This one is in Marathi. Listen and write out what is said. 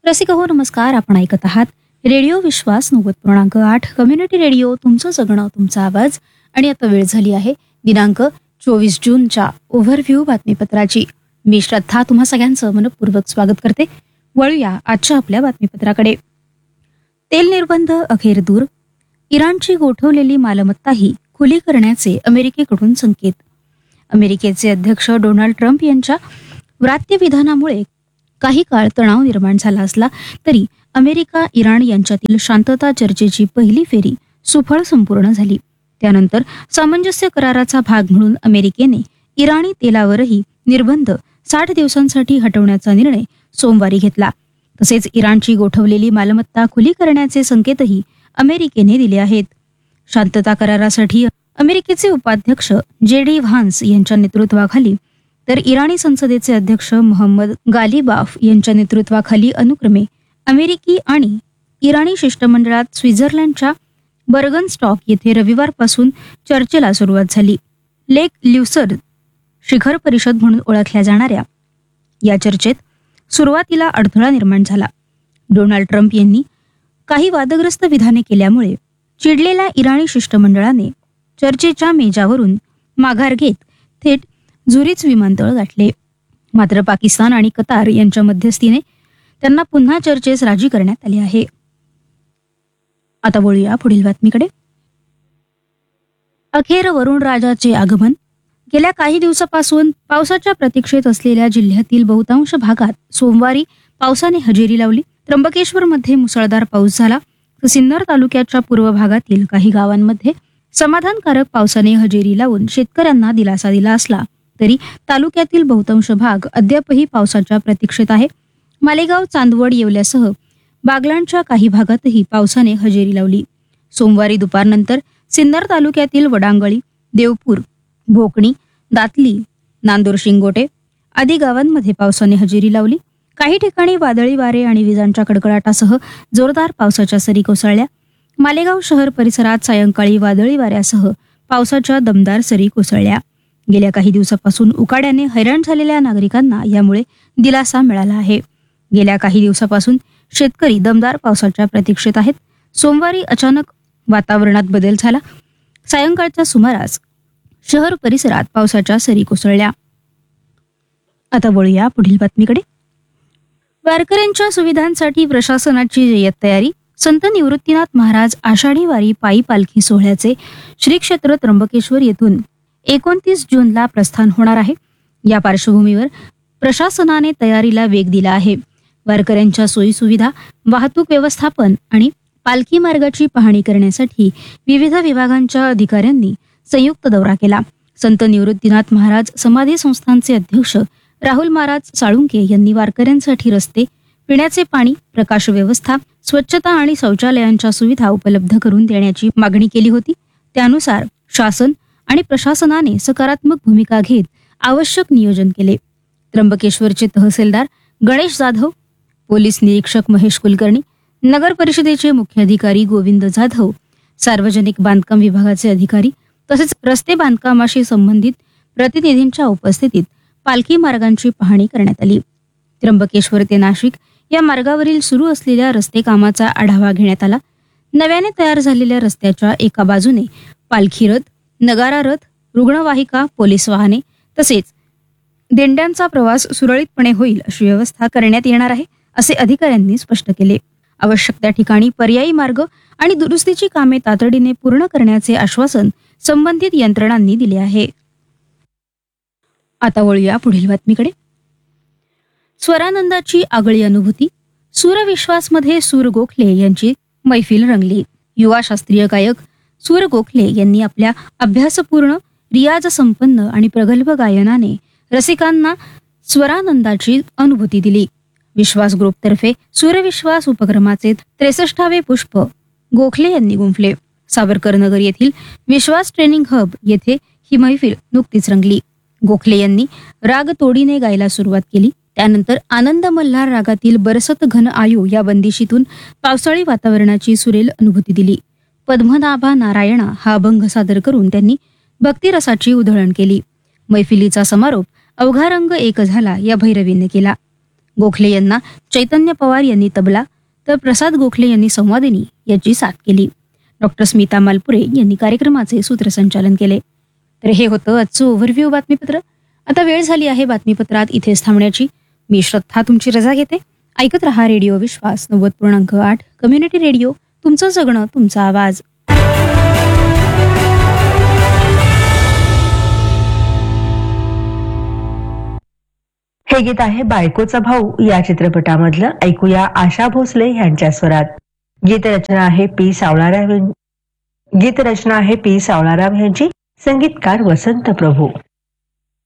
रसिक हो नमस्कार. आपण ऐकत आहात रेडिओ विश्वास 90.8 कम्युनिटी रेडिओ. तुमचं जगणं तुमचा आवाज. आणि आता वेळ झाली आहे दिनांक 24 जूनच्या ओव्हरव्ह्यू बातमीपत्राची. मी श्रद्धा तुम्हा सगळ्यांचं मनपूर्वक स्वागत करते. वळूया आजच्या आपल्या बातमीपत्राकडे. तेल निर्बंध अखेर दूर, इराणची गोठवलेली मालमत्ताही खुली करण्याचे अमेरिकेकडून संकेत. अमेरिकेचे अध्यक्ष डोनाल्ड ट्रम्प यांच्या व्रात्य विधानामुळे काही काळ तणाव निर्माण झाला असला तरी अमेरिका इराण यांच्यातील शांतता चर्चेची पहिली फेरी सुफळ संपूर्ण झाली. त्यानंतर सामंजस्य कराराचा भाग म्हणून अमेरिकेने इराणी तेलावरही निर्बंध 60 दिवसांसाठी हटवण्याचा निर्णय सोमवारी घेतला. तसेच इराणची गोठवलेली मालमत्ता खुली करण्याचे संकेतही अमेरिकेने दिले आहेत. शांतता करारासाठी अमेरिकेचे उपाध्यक्ष JD व्हान्स यांच्या नेतृत्वाखाली तर इराणी संसदेचे अध्यक्ष मोहम्मद गालिबाफ यांच्या नेतृत्वाखाली अनुक्रमे अमेरिकी आणि इराणी शिष्टमंडळात स्वित्झर्लंडच्या बर्गनस्टॉक येथे रविवारपासून चर्चेला सुरुवात झाली. लेक ल्युसर शिखर परिषद म्हणून ओळखल्या जाणाऱ्या या चर्चेत सुरुवातीला अडथळा निर्माण झाला. डोनाल्ड ट्रम्प यांनी काही वादग्रस्त विधाने केल्यामुळे चिडलेल्या इराणी शिष्टमंडळाने चर्चेच्या मेजावरून माघार घेत थेट झुरिच विमानतळ गाठले. मात्र पाकिस्तान आणि कतार यांच्या मध्यस्थीने त्यांना पुन्हा चर्चेस राजी करण्यात आले आहे. आता बोलूया पुढील बातमीकडे. अखेर वरुण राजाचे आगमन. गेल्या काही दिवसापासून पावसाच्या प्रतीक्षेत असलेल्या जिल्ह्यातील बहुतांश भागात सोमवारी पावसाने हजेरी लावली. त्र्यंबकेश्वरमध्ये मुसळधार पाऊस झाला तर सिन्नर तालुक्याच्या पूर्व भागातील काही गावांमध्ये समाधानकारक पावसाने हजेरी लावून शेतकऱ्यांना दिलासा दिला असला तरी तालुक्यातील बहुतांश भाग अद्यापही पावसाच्या प्रतीक्षेत आहे. मालेगाव, चांदवड, येवल्यासह बागलाणच्या काही भागातही पावसाने हजेरी लावली. सोमवारी दुपारनंतर सिन्नर तालुक्यातील वडांगळी, देवपूर, भोकणी, दातली, नांदूर, शिंगोटे आदी गावांमध्ये पावसाने हजेरी लावली. काही ठिकाणी वादळी वारे आणि विजांच्या कडकडाटासह जोरदार पावसाच्या सरी कोसळल्या. मालेगाव शहर परिसरात सायंकाळी वादळी वाऱ्यासह पावसाच्या दमदार सरी कोसळल्या. गेल्या काही दिवसापासून उकाड्याने हैराण झालेल्या नागरिकांना यामुळे दिलासा मिळाला आहे. गेल्या काही दिवसापासून शेतकरी दमदार पावसाच्या प्रतीक्षेत आहेत. सोमवारी अचानक वातावरणात बदल झाला. सायंकाळच्या सुमारास शहर परिसरात पावसाच्या सरी कोसळल्या. आता वळूया पुढील बातमीकडे. वारकऱ्यांच्या सुविधांसाठी प्रशासनाची जय्यत तयारी. संत निवृत्तीनाथ महाराज आषाढी वारी पायी पालखी सोहळ्याचे श्री क्षेत्र त्र्यंबकेश्वर येथून 29 जूनला प्रस्थान होणार आहे. या पार्श्वभूमीवर प्रशासनाने तयारीला वेग दिला आहे. वारकऱ्यांच्या सोयीसुविधा, वाहतूक व्यवस्थापन आणि पालखी मार्गाची पाहणी करण्यासाठी विविध विभागांच्या अधिकाऱ्यांनी संयुक्त दौरा केला. संत निवृत्तीनाथ महाराज समाधी संस्थानचे अध्यक्ष राहुल महाराज साळुंके यांनी वारकऱ्यांसाठी रस्ते, पिण्याचे पाणी, प्रकाश व्यवस्था, स्वच्छता आणि शौचालयांच्या सुविधा उपलब्ध करून देण्याची मागणी केली होती. त्यानुसार शासन आणि प्रशासनाने सकारात्मक भूमिका घेत आवश्यक नियोजन केले. त्र्यंबकेश्वरचे तहसीलदार गणेश जाधव, पोलीस निरीक्षक महेश कुलकर्णी, नगर परिषदेचे मुख्य अधिकारी गोविंद जाधव, सार्वजनिक बांधकाम विभागाचे अधिकारी तसेच रस्ते बांधकामाशी संबंधित प्रतिनिधींच्या उपस्थितीत पालखी मार्गांची पाहणी करण्यात आली. त्र्यंबकेश्वर ते नाशिक या मार्गावरील सुरू असलेल्या रस्ते कामाचा आढावा घेण्यात आला. नव्याने तयार झालेल्या रस्त्याच्या एका बाजूने पालखी रथ, नगारा रथ, रुग्णवाहिका, पोलीस वाहने तसेच दिंड्यांचा प्रवास सुरळीतपणे होईल अशी व्यवस्था करण्यात येणार आहे असे अधिकाऱ्यांनी स्पष्ट केले. आवश्यक त्या ठिकाणी पर्यायी मार्ग आणि दुरुस्तीची कामे तातडीने पूर्ण करण्याचे आश्वासन संबंधित यंत्रणांनी दिले आहे. आता वळूया पुढील बातमीकडे. स्वरानंदाची आगळी अनुभूती. सूरविश्वासमध्ये सूर गोखले यांची मैफिल रंगली. युवा शास्त्रीय गायक सूर गोखले यांनी आपल्या अभ्यासपूर्ण, रियाज संपन्न आणि प्रगल्भ गायनाने रसिकांना स्वरानंदाची अनुभूती दिली. विश्वास ग्रुपतर्फे सूरविश्वास उपक्रमाचे 63वे पुष्प गोखले यांनी गुंफले. सावरकर नगर येथील विश्वास ट्रेनिंग हब येथे ही मैफिल नुकतीच रंगली. गोखले यांनी राग तोडीने गायला सुरुवात केली. त्यानंतर आनंद मल्हार रागातील बरसत घन आयु या बंदिशीतून पावसाळी वातावरणाची सुरेल अनुभूती दिली. पद्मनाभा नारायणा हा अभंग सादर करून त्यांनी भक्तिरसाची उधळण केली. मैफिलीचा समारोप अवघा रंग एक झाला या भैरवीने केला. गोखले यांना चैतन्य पवार यांनी तबला तर प्रसाद गोखले यांनी संवादिनी याची साथ केली. डॉक्टर स्मिता मालपुरे यांनी कार्यक्रमाचे सूत्रसंचालन केले. तर हे होतं आजचं ओव्हरव्ह्यू बातमीपत्र. आता वेळ झाली आहे बातमीपत्रात इथेच थांबण्याची. मी श्रद्धा तुमची रजा घेते. ऐकत रहा रेडिओ विश्वास 90.8 कम्युनिटी रेडिओ, तुमचं जगणं तुमचा आवाज. हे गीत आहे बायकोचा भाऊ या चित्रपटामधलं. ऐकूया आशा भोसले यांच्या स्वरात. गीतरचना आहे पी सावळाराम यांची, संगीतकार वसंत प्रभू.